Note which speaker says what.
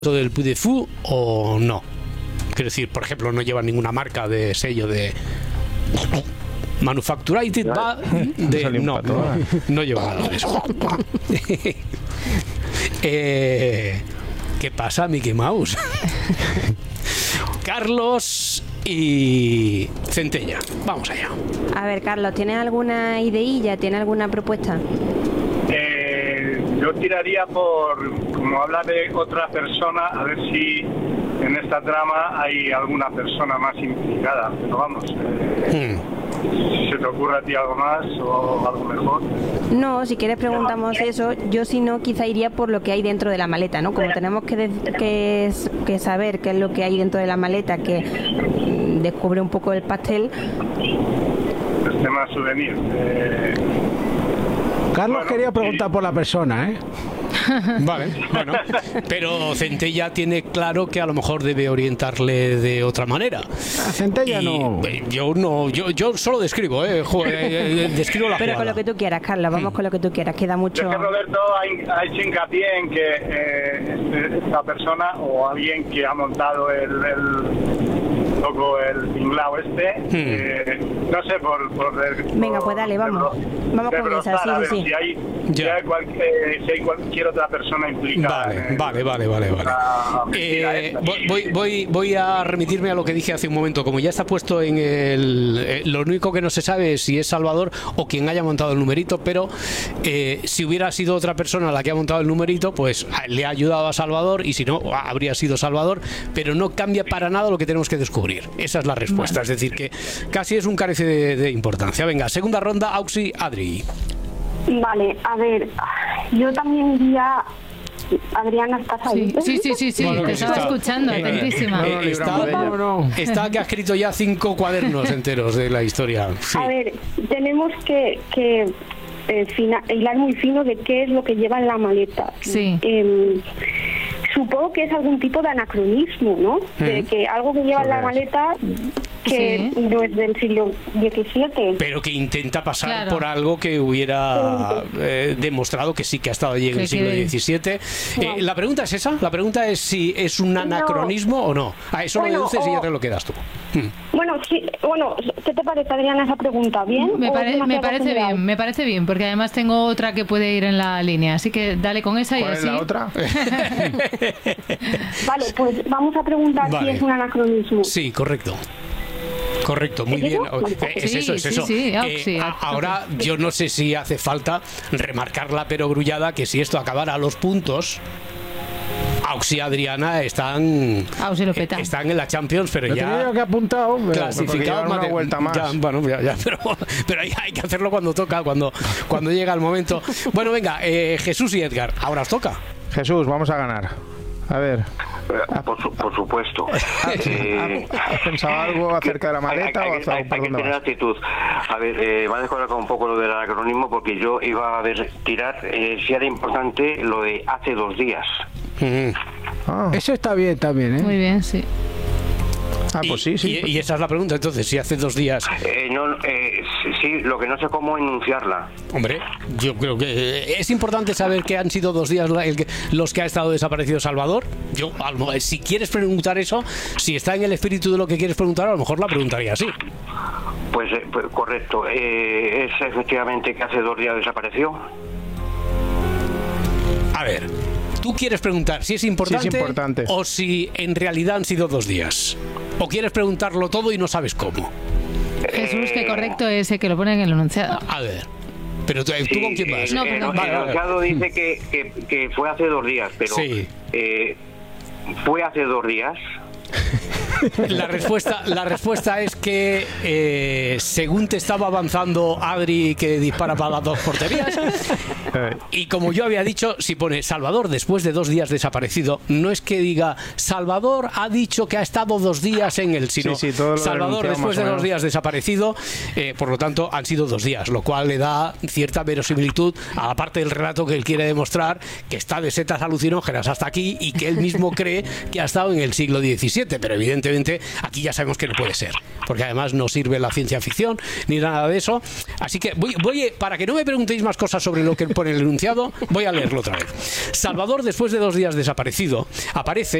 Speaker 1: del Puy de Fou o no? Quiero decir, por ejemplo, no lleva ninguna marca de sello de Manufactured by no lleva nada de eso. ¿Qué pasa, Mickey Mouse? Carlos y Centella, vamos allá.
Speaker 2: A ver, Carlos, ¿tienes alguna ideilla? ¿Tienes alguna propuesta?
Speaker 3: Yo tiraría por, como habla de otra persona, a ver si en esta trama hay alguna persona más implicada. Pero vamos, si se te ocurre a ti algo más o algo mejor.
Speaker 2: No, si quieres preguntamos eso. Yo si no, quizá iría por lo que hay dentro de la maleta, ¿no? Como tenemos que saber qué es lo que hay dentro de la maleta, que descubre un poco el pastel.
Speaker 3: El tema souvenir.
Speaker 4: Carlos quería preguntar por la persona, ¿eh?
Speaker 1: Vale, bueno, pero Centella tiene claro que a lo mejor debe orientarle de otra manera.
Speaker 4: A Centella no.
Speaker 1: Yo solo describo, describo la
Speaker 2: Pero
Speaker 1: jugada.
Speaker 2: con lo que tú quieras, Carlos, vamos con lo que tú quieras, queda mucho.
Speaker 3: Es que Roberto ha hecho hincapié en que esta persona o alguien que ha montado el tinglao no sé,
Speaker 2: Venga, pues dale, vamos con esa, sí.
Speaker 3: Si hay cualquier otra persona implicada.
Speaker 1: Vale. Voy a remitirme a lo que dije hace un momento. Como ya está puesto en lo único que no se sabe es si es Salvador o quien haya montado el numerito, pero si hubiera sido otra persona la que ha montado el numerito, pues le ha ayudado a Salvador, y si no, habría sido Salvador, pero no cambia para nada lo que tenemos que descubrir. Esa es la respuesta, es decir, que casi es un carece de importancia. Venga, segunda ronda, Auxi, Adri.
Speaker 5: Vale, a ver, yo también diría... Adriana, ¿estás ahí?
Speaker 6: Sí,
Speaker 1: bueno,
Speaker 6: te estaba escuchando, atentísima.
Speaker 1: Está que ha escrito ya 5 cuadernos enteros de la historia. Sí.
Speaker 5: A ver, tenemos que hilar muy fino de qué es lo que lleva en la maleta.
Speaker 6: Sí.
Speaker 5: Supongo que es algún tipo de anacronismo, ¿no? De que algo que lleva en la maleta que no es del siglo XVII.
Speaker 1: Pero que intenta pasar por algo que hubiera demostrado que sí que ha estado allí en el siglo XVII. La pregunta es esa, la pregunta es si es un anacronismo o no. A eso lo deduces y ya te lo quedas tú.
Speaker 5: Bueno, sí, ¿qué te parece, Adriana, esa pregunta? ¿Bien?
Speaker 6: Me parece bien, porque además tengo otra que puede ir en la línea, así que dale con esa y
Speaker 4: ¿Cuál
Speaker 6: así.
Speaker 4: es la otra?
Speaker 5: Vale, pues vamos a preguntar si es un anacronismo.
Speaker 1: Sí, correcto, muy bien. Es eso.
Speaker 6: Sí,
Speaker 1: Ahora yo no sé si hace falta remarcar la perogrullada que si esto acabara a los puntos, Auxi y Adriana están en la Champions, pero
Speaker 4: lo
Speaker 1: ya
Speaker 4: tenía yo que apuntado,
Speaker 1: clasificado
Speaker 4: una vuelta más.
Speaker 1: Pero hay que hacerlo cuando toca, cuando llega el momento. Bueno, venga, Jesús y Edgar, ahora os toca.
Speaker 4: Jesús, vamos a ganar. A ver.
Speaker 7: Por supuesto.
Speaker 4: ¿Has pensado algo acerca de la maleta?
Speaker 7: Hay que tener actitud. A ver, va a descolgar un poco lo del anacronismo, porque yo iba a tirar si era importante lo de hace 2 días.
Speaker 4: Eso está bien también, ¿eh?
Speaker 6: Muy bien, sí.
Speaker 4: Pues sí.
Speaker 1: Y esa es la pregunta, entonces, si hace 2 días.
Speaker 7: Sí, lo que no sé cómo enunciarla.
Speaker 1: Hombre, yo creo que es importante saber que han sido 2 días los que ha estado desaparecido Salvador. Yo, si quieres preguntar eso, si está en el espíritu de lo que quieres preguntar, a lo mejor la preguntaría así.
Speaker 7: Pues correcto. Es efectivamente que hace 2 días desapareció.
Speaker 1: A ver, ¿tú quieres preguntar si es importante o si en realidad han sido 2 días? ¿O quieres preguntarlo todo y no sabes cómo?
Speaker 6: Jesús, que correcto ese que lo pone en el enunciado.
Speaker 1: A ver, pero ¿tú con quién vas?
Speaker 6: No, perdón.
Speaker 7: El enunciado dice que fue hace 2 días, pero ¿fue hace 2 días?
Speaker 1: La respuesta es que según te estaba avanzando Adri, que dispara para las 2 porterías, y como yo había dicho, si pone Salvador después de 2 días desaparecido, no es que diga Salvador ha dicho que ha estado 2 días en el sino Salvador después de 2 días desaparecido, por lo tanto han sido 2 días, lo cual le da cierta verosimilitud a la parte del relato que él quiere demostrar, que está de setas alucinógenas hasta aquí y que él mismo cree que ha estado en el siglo XVII, pero evidentemente evidentemente aquí ya sabemos que no puede ser, porque además no sirve la ciencia ficción ni nada de eso. Así que para que no me preguntéis más cosas sobre lo que pone el enunciado, voy a leerlo otra vez. Salvador, después de 2 días desaparecido, aparece